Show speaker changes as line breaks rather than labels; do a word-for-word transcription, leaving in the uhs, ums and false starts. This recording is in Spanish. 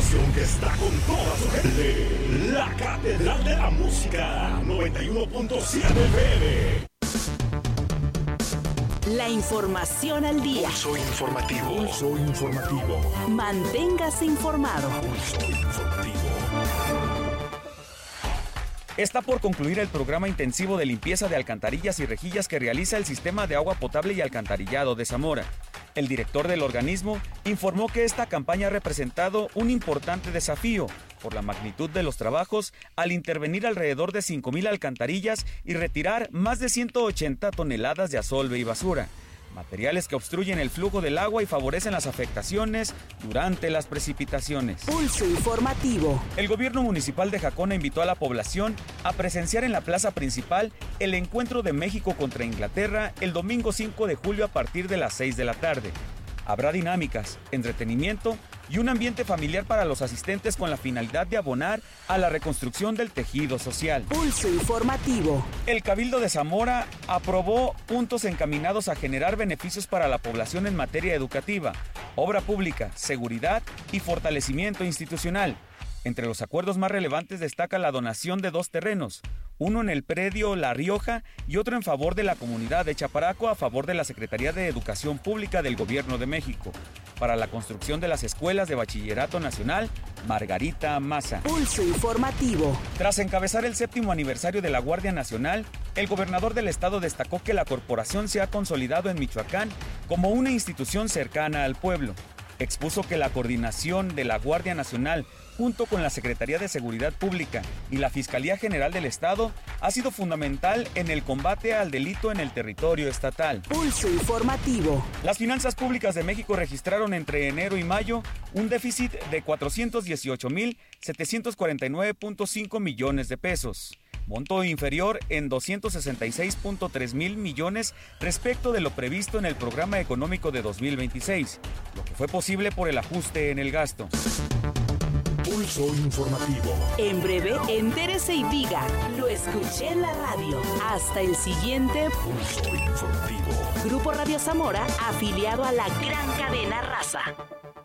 estación que está con toda su gente. La Catedral de la Música, noventa y uno punto siete F M.
La información al día.
Pulso informativo. Pulso informativo.
Manténgase informado.
Pulso informativo.
Está por concluir el programa intensivo de limpieza de alcantarillas y rejillas que realiza el Sistema de Agua Potable y Alcantarillado de Zamora. El director del organismo informó que esta campaña ha representado un importante desafío por la magnitud de los trabajos al intervenir alrededor de cinco mil alcantarillas y retirar más de ciento ochenta toneladas de asolve y basura, materiales que obstruyen el flujo del agua y favorecen las afectaciones durante las precipitaciones.
Pulso informativo.
El gobierno municipal de Jacona invitó a la población a presenciar en la plaza principal el encuentro de México contra Inglaterra el domingo cinco de julio a partir de las seis de la tarde. Habrá dinámicas, entretenimiento y un ambiente familiar para los asistentes con la finalidad de abonar a la reconstrucción del tejido social.
Pulso informativo.
El Cabildo de Zamora aprobó puntos encaminados a generar beneficios para la población en materia educativa, obra pública, seguridad y fortalecimiento institucional. Entre los acuerdos más relevantes destaca la donación de dos terrenos, uno en el predio La Rioja y otro en favor de la comunidad de Chaparaco a favor de la Secretaría de Educación Pública del Gobierno de México, para la construcción de las escuelas de Bachillerato Nacional Margarita Maza.
Pulso informativo.
Tras encabezar el séptimo aniversario de la Guardia Nacional, el gobernador del estado destacó que la corporación se ha consolidado en Michoacán como una institución cercana al pueblo. Expuso que la coordinación de la Guardia Nacional junto con la Secretaría de Seguridad Pública y la Fiscalía General del Estado ha sido fundamental en el combate al delito en el territorio estatal.
Pulso informativo.
Las finanzas públicas de México registraron entre enero y mayo un déficit de cuatrocientos dieciocho mil setecientos cuarenta y nueve punto cinco millones de pesos. Monto inferior en doscientos sesenta y seis punto tres mil millones respecto de lo previsto en el programa económico de dos mil veintiséis, lo que fue posible por el ajuste en el gasto.
Pulso informativo.
En breve, entérese y diga, lo escuché en la radio. Hasta el siguiente
Pulso informativo.
Grupo Radio Zamora, afiliado a la gran cadena Raza.